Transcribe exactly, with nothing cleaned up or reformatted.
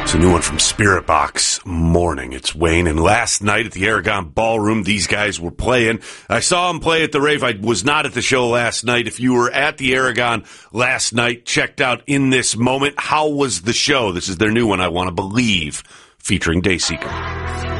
It's a new one from Spirit Box Morning. It's Wayne. And last night at the Aragon Ballroom, these guys were playing. I saw them play at the rave. I was not at the show last night. If you were at the Aragon last night, checked out In This Moment, how was the show? This is their new one, I Want to Believe, featuring Dayseeker.